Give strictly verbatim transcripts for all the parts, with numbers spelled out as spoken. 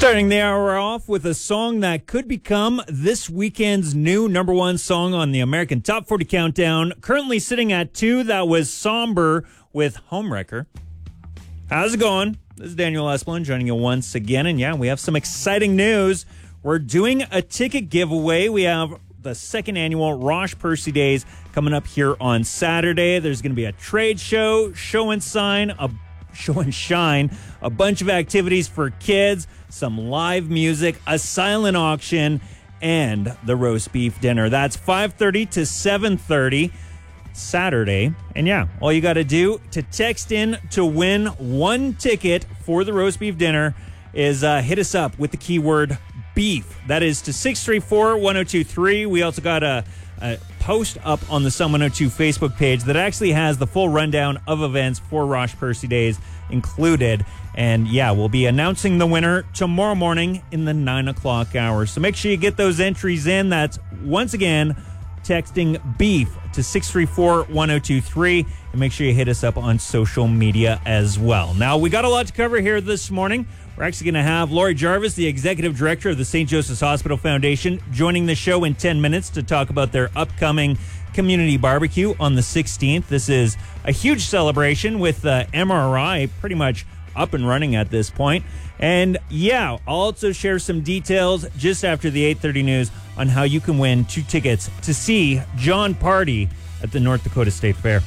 Starting the hour off with a song that could become this weekend's new number one song on the American Top forty Countdown. Currently sitting at two, that was Somber with Homewrecker. How's it going? This is Daniel Esplin joining you once again. And yeah, we have some exciting news. We're doing a ticket giveaway. We have the second annual Rosh Percy Days coming up here on Saturday. There's going to be a trade show, show and sign, a show and shine, a bunch of activities for kids, some live music, a silent auction, and the roast beef dinner. That's five thirty to seven thirty Saturday. And yeah, all you got to do to text in to win one ticket for the roast beef dinner is uh, hit us up with the keyword beef. That is to six three four, one oh two three. We also got a, a post up on the Sun one oh two Facebook page that actually has the full rundown of events for Rosh Percy Days included. And yeah, we'll be announcing the winner tomorrow morning in the nine o'clock hour. So make sure you get those entries in. That's once again texting beef to six three four, one oh two three, and make sure you hit us up on social media as well. Now, we got a lot to cover here this morning. We're actually going to have Lori Jarvis, the executive director of the Saint Joseph's Hospital Foundation, joining the show in ten minutes to talk about their upcoming community barbecue on the sixteenth. This is a huge celebration with uh, M R I pretty much up and running at this point. And yeah, I'll also share some details just after the eight thirty news on how you can win two tickets to see John Party at the North Dakota State Fair.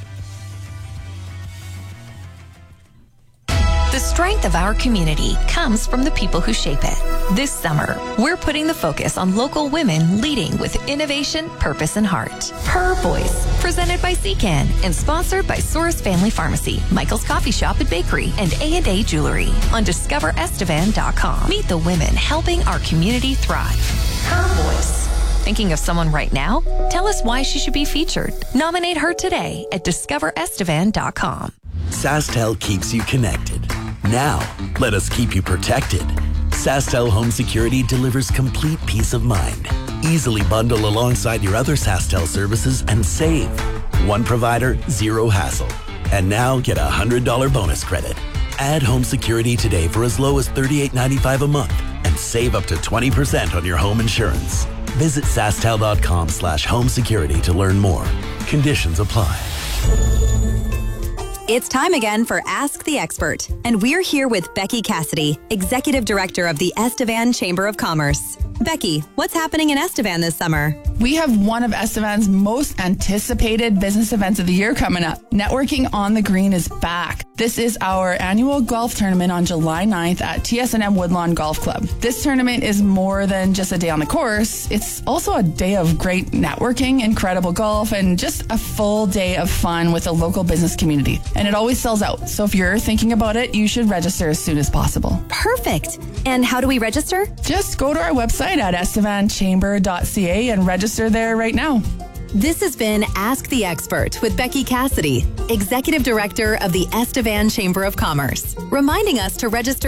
The strength of our community comes from the people who shape it. This summer, we're putting the focus on local women leading with innovation, purpose, and heart. Her Voice, presented by C C A N and sponsored by Source Family Pharmacy, Michael's Coffee Shop and Bakery, and A and A Jewelry on discover estevan dot com. Meet the women helping our community thrive. Her Voice. Thinking of someone right now? Tell us why she should be featured. Nominate her today at discover estevan dot com. SaskTel keeps you connected. Now, let us keep you protected. SaskTel Home Security delivers complete peace of mind. Easily bundle alongside your other SaskTel services and save. One provider, zero hassle. And now get a one hundred dollars bonus credit. Add home security today for as low as thirty-eight ninety-five a month and save up to twenty percent on your home insurance. Visit sasktel dot com slash home security to learn more. Conditions apply. It's time again for Ask the Expert, and we're here with Becky Cassidy, Executive Director of the Estevan Chamber of Commerce. Becky, what's happening in Estevan this summer? We have one of Estevan's most anticipated business events of the year coming up. Networking on the Green is back. This is our annual golf tournament on July ninth at T S and M Woodlawn Golf Club. This tournament is more than just a day on the course. It's also a day of great networking, incredible golf, and just a full day of fun with the local business community. And it always sells out. So if you're thinking about it, you should register as soon as possible. Perfect. And how do we register? Just go to our website at estevan chamber dot c a and register there right now. This has been Ask the Expert with Becky Cassidy, Executive Director of the Estevan Chamber of Commerce, reminding us to register